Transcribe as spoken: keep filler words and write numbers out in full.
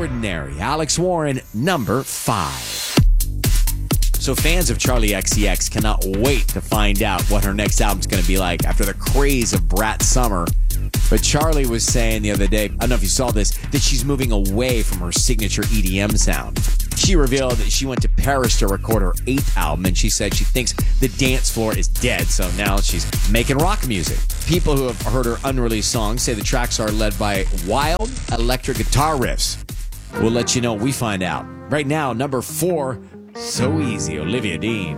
Ordinary. Alex Warren, number five. So fans of Charli X C X cannot wait to find out what her next album's going to be like after the craze of Brat Summer. But Charli was saying the other day, I don't know if you saw this, that she's moving away from her signature E D M sound. She revealed that she went to Paris to record her eighth album, and she said she thinks the dance floor is dead, so now she's making rock music. People who have heard her unreleased songs say the tracks are led by wild electric guitar riffs. We'll let you know when we find out. Right now, number four, So Easy, Olivia Dean.